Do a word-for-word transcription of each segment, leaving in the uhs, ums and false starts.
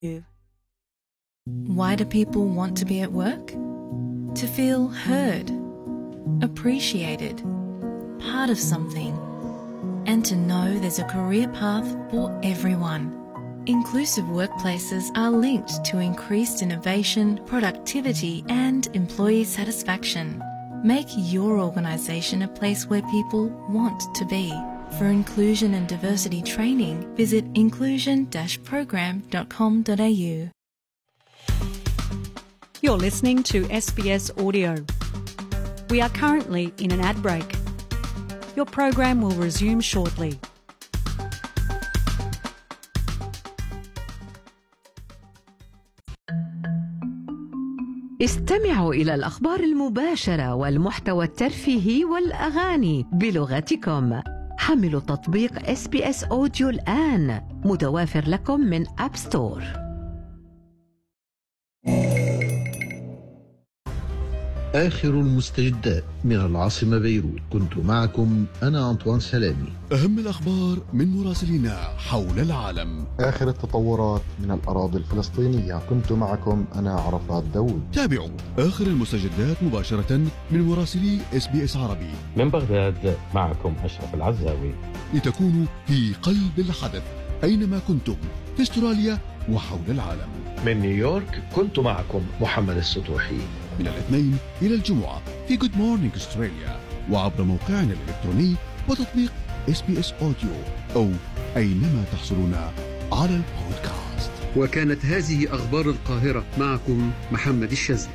Why do people want to be at work? To feel heard, appreciated, part of something, and to know there's a career path for everyone. Inclusive workplaces are linked to increased innovation, productivity, and employee satisfaction. Make your organisation a place where people want to be. For inclusion and diversity training, visit inclusion dash program dot com dot a u. You're listening to S B S Audio. We are currently in an ad break. Your program will resume shortly. استمعوا إلى الأخبار المباشرة والمحتوى الترفيهي والأغاني بلغتكم. حملوا تطبيق إس بي إس أوديو الآن، متوافر لكم من أب ستور. آخر المستجدات من العاصمة بيروت، كنت معكم أنا أنطوان سلامي. أهم الأخبار من مراسلينا حول العالم. آخر التطورات من الأراضي الفلسطينية، كنت معكم أنا عرفات داود. تابعوا آخر المستجدات مباشرة من مراسلي إس بي إس عربي. من بغداد معكم أشرف العزاوي، لتكونوا في قلب الحدث أينما كنتم في استراليا وحول العالم. من نيويورك كنت معكم محمد السطوحي. من الاثنين إلى الجمعة في Good Morning Australia، وعبر موقعنا الإلكتروني وتطبيق إس بي إس أوديو، أو أينما تحصلون على البودكاست. وكانت هذه أخبار القاهرة، معكم محمد الشاذلي.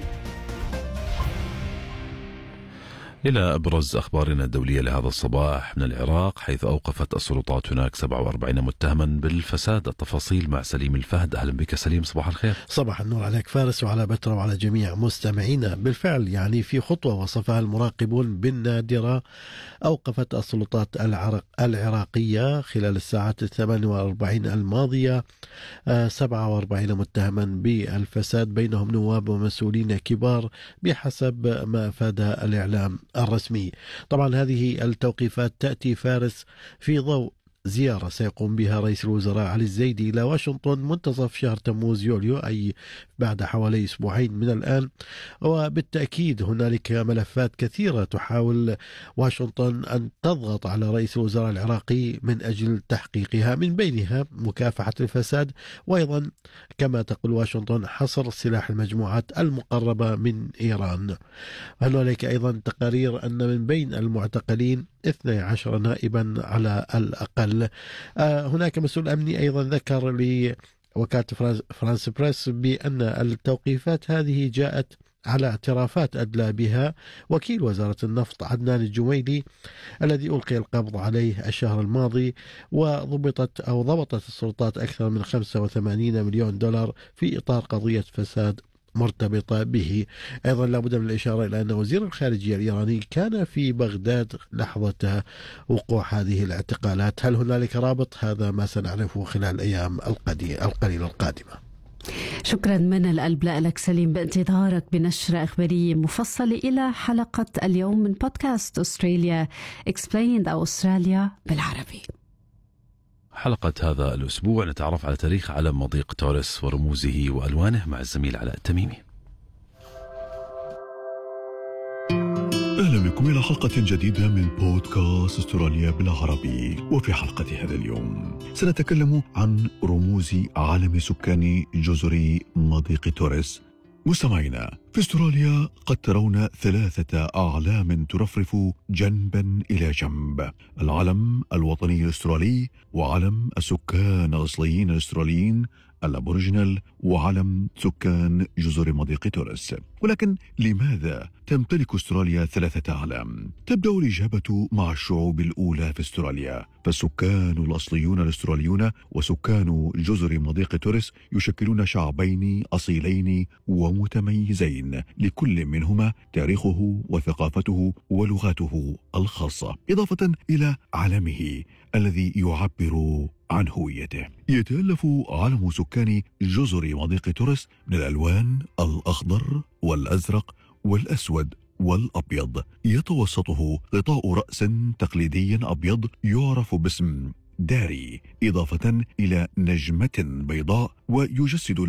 إلى أبرز أخبارنا الدولية لهذا الصباح من العراق، حيث أوقفت السلطات هناك سبعة وأربعين متهما بالفساد. التفاصيل مع سليم الفهد. أهلا بك سليم، صباح الخير. صباح النور عليك فارس وعلى بترة وعلى جميع مستمعينا. بالفعل يعني في خطوة وصفها المراقبون بالنادرة، أوقفت السلطات العراق العراقية خلال الساعات الثمان وأربعين الماضية سبعة وأربعين متهما بالفساد، بينهم نواب ومسؤولين كبار بحسب ما أفاد الإعلام الرسمي. طبعا هذه التوقيفات تأتي فارس في ضوء زيارة سيقوم بها رئيس الوزراء علي الزيدي إلى واشنطن منتصف شهر تموز يوليو، أي بعد حوالي أسبوعين من الآن. وبالتأكيد هنالك ملفات كثيرة تحاول واشنطن أن تضغط على رئيس الوزراء العراقي من أجل تحقيقها، من بينها مكافحة الفساد، وأيضا كما تقول واشنطن حصر سلاح المجموعات المقربة من إيران. هنالك أيضا تقارير أن من بين المعتقلين اثني عشر نائبا على الأقل. آه هناك مسؤول أمني أيضا ذكر لوكالة فرانس بريس بأن التوقيفات هذه جاءت على اعترافات أدلى بها وكيل وزارة النفط عدنان الجميلي الذي ألقي القبض عليه الشهر الماضي، وضبطت أو ضبطت السلطات أكثر من خمسة وثمانين مليون دولار في إطار قضية فساد مرتبطة به. أيضا لابد من الإشارة إلى أن وزير الخارجية الإيراني كان في بغداد لحظة وقوع هذه الاعتقالات. هل هنالك رابط؟ هذا ما سنعرفه خلال الأيام القليلة القادمة. شكرا من القلب لك سليم، بانتظارك بنشرة إخبارية مفصلة إلى حلقة اليوم من بودكاست أستراليا Explained أو أستراليا بالعربي. حلقة هذا الأسبوع نتعرف على تاريخ علم مضيق توريس ورموزه وألوانه مع الزميل علاء التميمي. أهلا بكم إلى حلقة جديدة من بودكاست أستراليا بالعربي. وفي حلقة هذا اليوم سنتكلم عن رموز عالم سكان جزر مضيق توريس. مستمعينا، في استراليا قد ترون ثلاثة أعلام ترفرف جنبا إلى جنب: العلم الوطني الأسترالي، وعلم السكان الأصليين الأستراليين الأبوريجينال، وعلم سكان جزر مضيق توريس. ولكن لماذا تمتلك استراليا ثلاثة أعلام؟ تبدأ الإجابة مع الشعوب الأولى في استراليا، فالسكان الأصليون الأستراليون وسكان جزر مضيق توريس يشكلون شعبين أصيلين ومتميزين، لكل منهما تاريخه وثقافته ولغته الخاصة، إضافة إلى علمه الذي يعبر عن هويته. يتألف علم سكان جزر مضيق توريس من الألوان الأخضر والأزرق والأسود والأبيض، يتوسطه غطاء رأس تقليدي أبيض يعرف باسم داري، إضافة إلى نجمة بيضاء، ويجسد